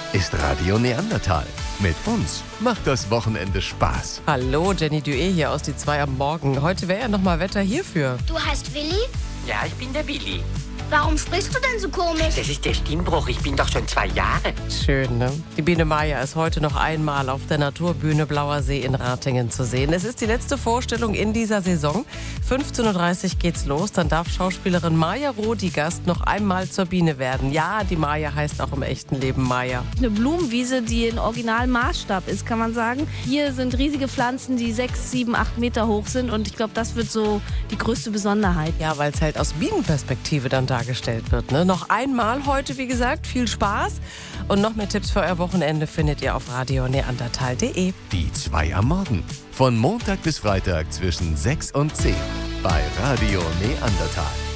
ist Radio Neandertal. Mit uns macht das Wochenende Spaß. Hallo, Jenny Duet hier aus die 2 am Morgen. Heute wäre ja noch mal Wetter hierfür. Du heißt Willi? Ja, ich bin der Willi. Warum sprichst du denn so komisch? Das ist der Stimmbruch. Ich bin doch schon 2 Jahre. Schön, ne? Die Biene Maya ist heute noch einmal auf der Naturbühne Blauer See in Ratingen zu sehen. Es ist die letzte Vorstellung in dieser Saison. 15.30 Uhr geht's los. Dann darf Schauspielerin Maya Roh Gast noch einmal zur Biene werden. Ja, die Maya heißt auch im echten Leben Maya. Eine Blumenwiese, die in Originalmaßstab ist, kann man sagen. Hier sind riesige Pflanzen, die 6, 7, 8 Meter hoch sind. Und ich glaube, das wird so die größte Besonderheit. Ja, weil es halt aus Bienenperspektive dann dargestellt wird. Ne? Noch einmal heute, wie gesagt, viel Spaß. Und noch mehr Tipps für euer Wochenende findet ihr auf radioneandertal.de. Die 2 am Morgen. Von Montag bis Freitag zwischen 6 und 10. Bei Radio Neandertal.